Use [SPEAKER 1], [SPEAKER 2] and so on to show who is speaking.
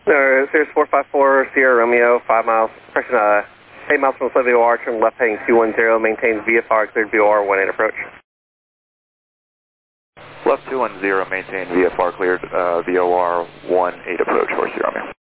[SPEAKER 1] Series 454 Sierra Romeo, 5 miles, correction, 8 miles from the VOR, turn left heading 210, maintain VFR, cleared VOR, 18 approach.
[SPEAKER 2] Left 210, maintain VFR, cleared VOR, 18 approach for Sierra Romeo.